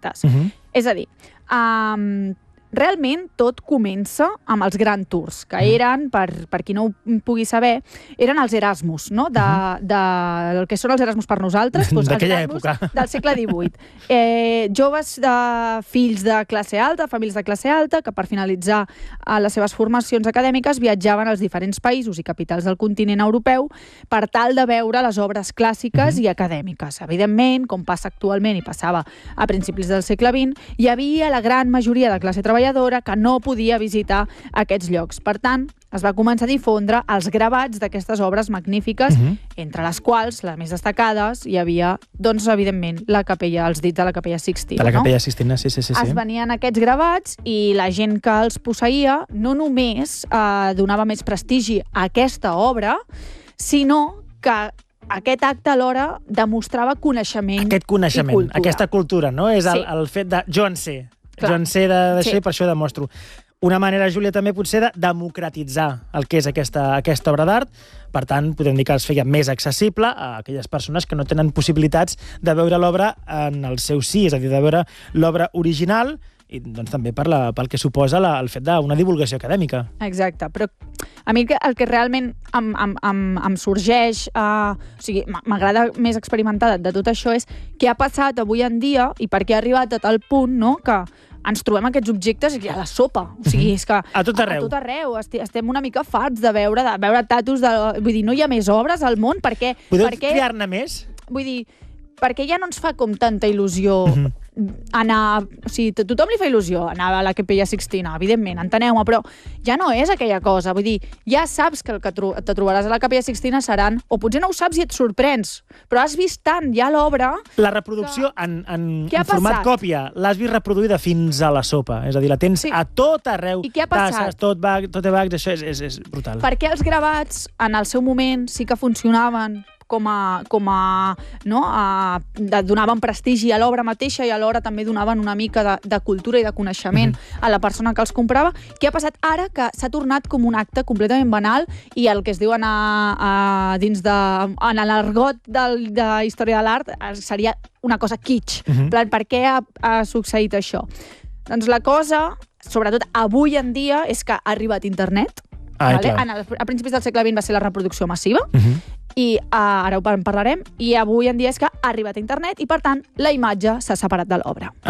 exactes. És a dir, realment tot comença amb els Grand Tours, que eren, per qui no ho pugui saber, eren els Erasmus, no? El que són els Erasmus per nosaltres, doncs d'aquella els Erasmus època. del segle XVIII. Joves de fills de classe alta, famílies de classe alta, que per finalitzar les seves formacions acadèmiques viatjaven als diferents països i capitals del continent europeu per tal de veure les obres clàssiques i acadèmiques. Evidentment, com passa actualment i passava a principis del segle XX, hi havia la gran majoria de classe treballadora que no podia visitar aquests llocs. Per tant, es va començar a difondre els gravats d'aquestes obres magnífiques, entre les quals, les més destacades, hi havia, doncs, evidentment, la capella, els dits de la capella Sixtina. De la capella Sixtina, sí. Es venien aquests gravats i la gent que els posseïa no només donava més prestigi a aquesta obra, sinó que aquest acte alhora demostrava coneixement aquest coneixement, i cultura. aquesta cultura, no? És Sí. el fet de jo en sé. Clar. Jo en sé d'això Sí. i per això demostro. Una manera, Júlia, també potser de democratitzar el que és aquesta obra d'art. Per tant, podem dir que els feia més accessible a aquelles persones que no tenen possibilitats de veure l'obra en el seu sí, és a dir, de veure l'obra original i doncs, també pel que suposa el fet d'una divulgació acadèmica. Exacte, però a mi el que realment em sorgeix, o sigui, m'agrada més experimentar de tot això és què ha passat avui en dia i per què ha arribat a tal punt, no?, que ens trobem aquests objectes a la sopa. O sigui, és que A tot arreu. A tot arreu. Estem una mica farts de veure tatus. Vull dir, no hi ha més obres al món? Per què? Podeu triar-ne més? Vull dir, perquè ja no ens fa com tanta il·lusió anar... O sigui, tothom li fa il·lusió anar a la capella Sixtina, evidentment, enteneu-me, però ja no és aquella cosa. Vull dir, ja saps que el que te trobaràs a la capella Sixtina seran... O potser no ho saps i et sorprens, però has vist tant ja l'obra... La reproducció en format passat? còpia l'has vist reproduïda fins a la sopa. És a dir, la tens a tot arreu. I què ha passat? Tasses, tote bags, això és brutal. Perquè els gravats, en el seu moment, sí que funcionaven donaven prestigi a l'obra mateixa i alhora també donaven una mica de cultura i de coneixement a la persona que els comprava. Què ha passat ara? Que s'ha tornat com un acte completament banal i el que es diu en l'argot de història de l'art seria una cosa kitsch. Per què ha succeït això? Doncs la cosa, sobretot avui en dia, és que ha arribat internet. A principis del segle XX va ser la reproducció massiva i ara ho parlarem, i avui en dia és que ha arribat a internet i, per tant, la imatge s'ha separat de l'obra.